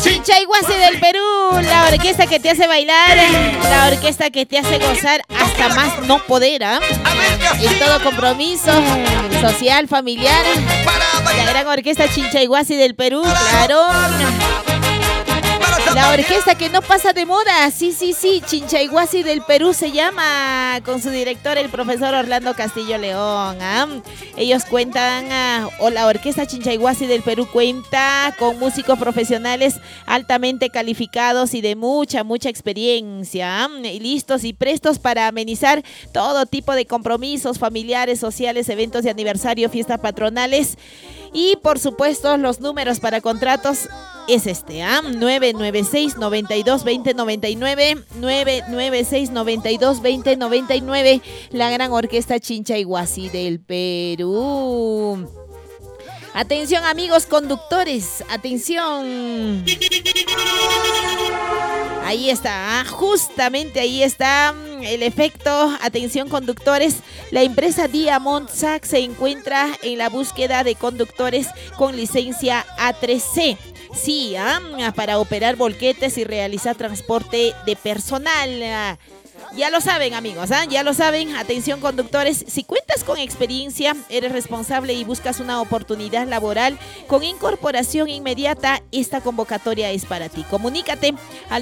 Chinchayhuasi del Perú, la orquesta que te hace bailar, la orquesta que te hace gozar hasta más no poder, ¿ah? En todo compromiso social, familiar. La gran orquesta Chinchayhuasi del Perú, claro. La orquesta que no pasa de moda, sí, Chinchayhuasi del Perú se llama, con su director, el profesor Orlando Castillo León. Ellos cuentan, o la orquesta Chinchayhuasi del Perú cuenta con músicos profesionales altamente calificados y de mucha experiencia, y listos y prestos para amenizar todo tipo de compromisos familiares, sociales, eventos de aniversario, fiestas patronales. Y por supuesto, los números para contratos es 996-92-2099, 996-92-2099, la gran orquesta Chinchayhuasi del Perú. Atención, amigos conductores, atención. Ahí está, justamente ahí está el efecto. Atención, conductores. La empresa Diamond Sac se encuentra en la búsqueda de conductores con licencia A3C. Sí, para operar volquetes y realizar transporte de personal. Ya lo saben, amigos, ya lo saben. Atención, conductores, si cuentas con experiencia, eres responsable y buscas una oportunidad laboral con incorporación inmediata, esta convocatoria es para ti. Comunícate al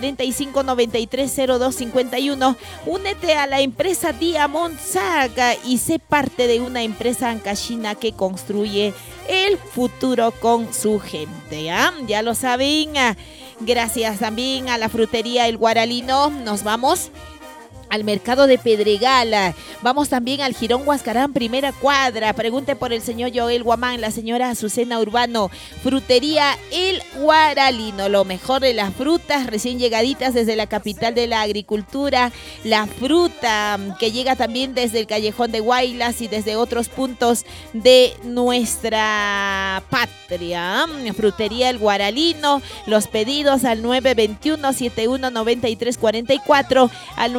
945-930251. Únete a la empresa Diamond Saga y sé parte de una empresa ancashina que construye el futuro con su gente. Ya lo saben. Gracias también a la frutería El Guaralino. Nos vamos al mercado de Pedregal. Vamos también al Jirón Huascarán, primera cuadra. Pregunte por el señor Joel Guamán, la señora Azucena Urbano. Frutería El Guaralino, lo mejor de las frutas recién llegaditas desde la capital de la agricultura. La fruta que llega también desde el Callejón de Huaylas y desde otros puntos de nuestra patria. Frutería El Guaralino. Los pedidos al 921-719344, al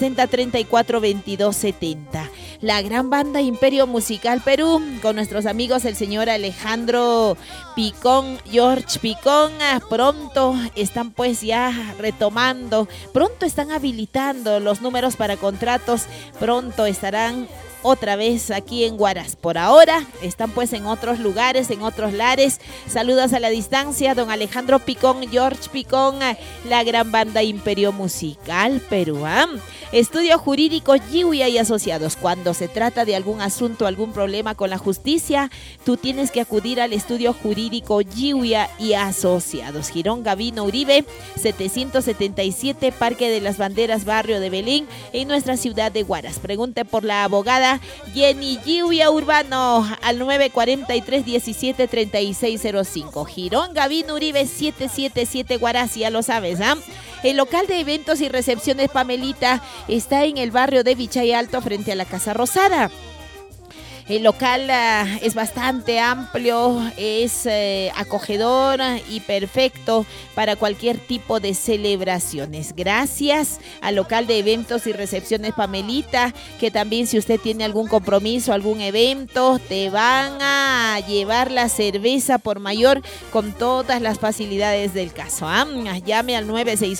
960-34-2270. La gran banda Imperio Musical Perú, con nuestros amigos el señor Alejandro Picón, George Picón, pronto están pues ya retomando, pronto están habilitando los números para contratos, pronto estarán otra vez aquí en Huaraz. Por ahora están pues en otros lugares, en otros lares. Saludos a la distancia, don Alejandro Picón, George Picón, la gran banda Imperio Musical Perú. Estudio Jurídico Yihuia y Asociados. Cuando se trata de algún asunto, algún problema con la justicia, tú tienes que acudir al Estudio Jurídico Yihuia y Asociados. Girón Gavino Uribe, 777, Parque de las Banderas, Barrio de Belén, en nuestra ciudad de Huaraz. Pregunte por la abogada Jenny Yihuia Urbano al 943-173605. Girón Gavino Uribe, 777 Huaraz, ya lo sabes, El local de eventos y recepciones Pamelita está en el barrio de Vichay Alto, frente a la Casa Rosada. El local es bastante amplio, es acogedor y perfecto para cualquier tipo de celebraciones. Gracias al local de eventos y recepciones Pamelita, que también si usted tiene algún compromiso, algún evento, te van a llevar la cerveza por mayor con todas las facilidades del caso. Llame al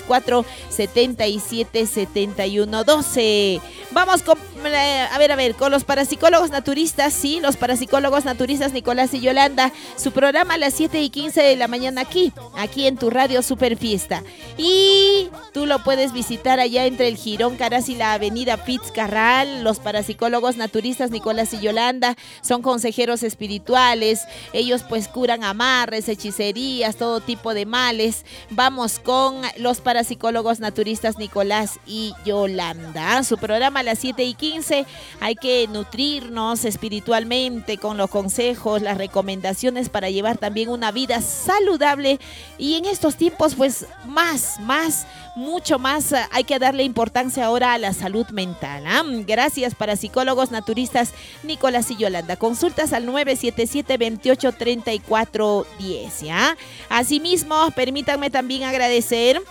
964-777112. Vamos con, a ver, con los parapsicólogos naturistas. Sí, los parapsicólogos naturistas Nicolás y Yolanda, su programa a las 7:15 de la mañana aquí en tu radio Super Fiesta. Y tú lo puedes visitar allá entre el Jirón Caraz y la avenida Fitzcarral. Los parapsicólogos naturistas Nicolás y Yolanda son consejeros espirituales. Ellos pues curan amarres, hechicerías, todo tipo de males. Vamos con los parapsicólogos naturistas Nicolás y Yolanda. Su programa a las 7:15. Hay que nutrirnos espiritualmente con los consejos, las recomendaciones para llevar también una vida saludable. Y en estos tiempos pues mucho más hay que darle importancia ahora a la salud mental. Gracias parapsicólogos naturistas Nicolás y Yolanda. Consultas al 977-28-3410. Asimismo, permítanme también agradecer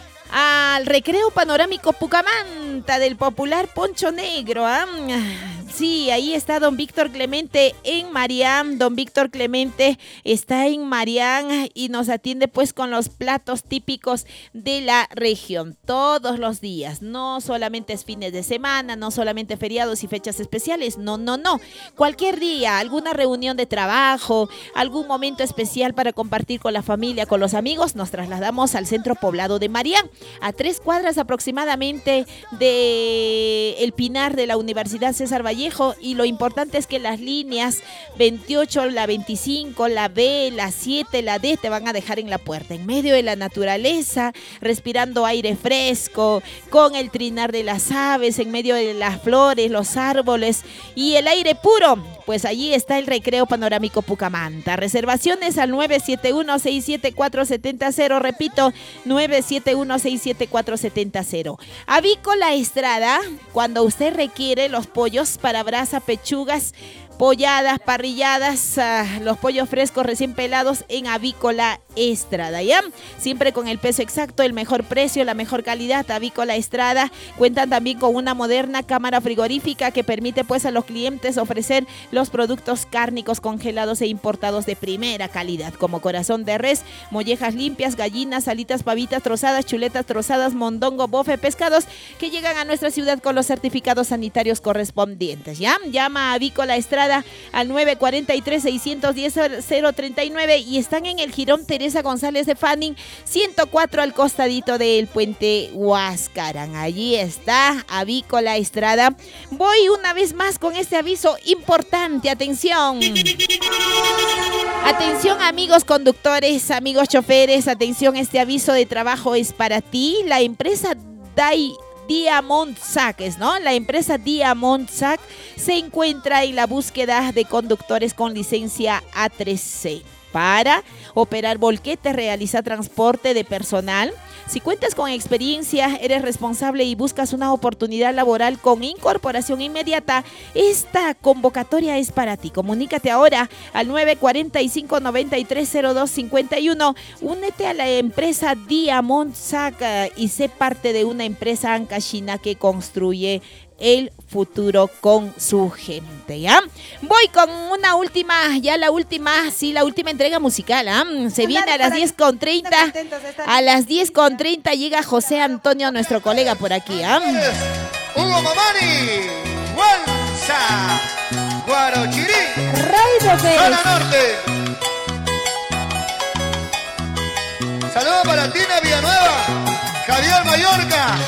al Recreo Panorámico Pucamanta del popular Poncho Negro. Sí, ahí está don Víctor Clemente en Marián. Don Víctor Clemente está en Marián y nos atiende pues con los platos típicos de la región todos los días. No solamente es fines de semana, no solamente feriados y fechas especiales. No. Cualquier día, alguna reunión de trabajo, algún momento especial para compartir con la familia, con los amigos, nos trasladamos al centro poblado de Marián, a 3 cuadras aproximadamente de El Pinar de la Universidad César Vallejo, y lo importante es que las líneas 28, la 25, la B, la 7, la D te van a dejar en la puerta, en medio de la naturaleza, respirando aire fresco, con el trinar de las aves, en medio de las flores, los árboles y el aire puro. Pues allí está el Recreo Panorámico Pucamanta. Reservaciones al 971-674-700, repito, 971-674-700. Avícola Estrada, cuando usted requiere los pollos para brasa, pechugas, polladas, parrilladas, los pollos frescos recién pelados en Avícola Estrada, ¿ya? Siempre con el peso exacto, el mejor precio, la mejor calidad. Avícola Estrada cuentan también con una moderna cámara frigorífica que permite pues a los clientes ofrecer los productos cárnicos congelados e importados de primera calidad, como corazón de res, mollejas limpias, gallinas, alitas, pavitas trozadas, chuletas trozadas, mondongo, bofe, pescados que llegan a nuestra ciudad con los certificados sanitarios correspondientes, ¿ya? Llama a Avícola Estrada al 943-610-039 y están en el Jirón Teresa González de Fanning 104 al costadito del puente Huascarán. Allí está Avícola Estrada. Voy una vez más con este aviso importante. Atención. Atención, amigos conductores, amigos choferes. Atención, este aviso de trabajo es para ti. La empresa Diamond Saques, ¿no? La empresa Diamond Sac se encuentra en la búsqueda de conductores con licencia A3C para operar volquetes, realizar transporte de personal. Si cuentas con experiencia, eres responsable y buscas una oportunidad laboral con incorporación inmediata, esta convocatoria es para ti. Comunícate ahora al 945-930251. Únete a la empresa Diamond Sac y sé parte de una empresa ancashina que construye el futuro con su gente, ¿ya? Voy con una última, ya la última, sí, la última entrega musical, ¿ah? Se viene a las 10:30. A las 10:30 llega José Antonio, nuestro colega por aquí, ¿ah? Hugo Mamani, Guanza, Guarochirí, Zona Norte. Saludos para Tina Villanueva, Javier Mallorca.